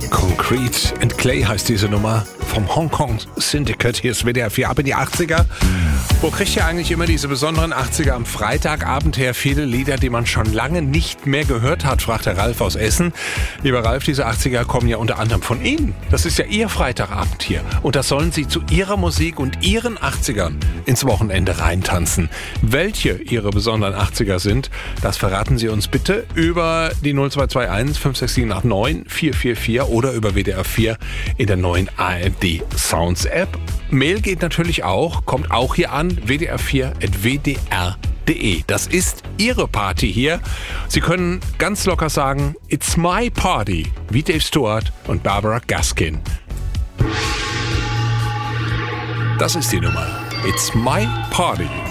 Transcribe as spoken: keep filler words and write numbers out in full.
Concrete and Clay heißt diese Nummer vom Hongkong Syndicate. Hier ist W D R vier ab in die achtziger. Wo kriegt ihr eigentlich immer diese besonderen achtziger am Freitagabend her? Viele Lieder, die man schon lange nicht mehr gehört hat, fragt der Ralf aus Essen. Lieber Ralf, diese achtziger kommen ja unter anderem von Ihnen. Das ist ja Ihr Freitagabend hier. Und das sollen Sie zu Ihrer Musik und Ihren achtzigern ins Wochenende reintanzen. Welche Ihre besonderen achtziger sind, das verraten Sie uns bitte über die null zwei zwei eins fünf sechs sieben acht neun vier vier vier oder über W D R vier in der neuen A R D Sounds App. Mail geht natürlich auch, kommt auch hier an, w d r vier at w d r punkt d e. Das ist Ihre Party hier. Sie können ganz locker sagen, it's my party, wie Dave Stewart und Barbara Gaskin. Das ist die Nummer. It's my party.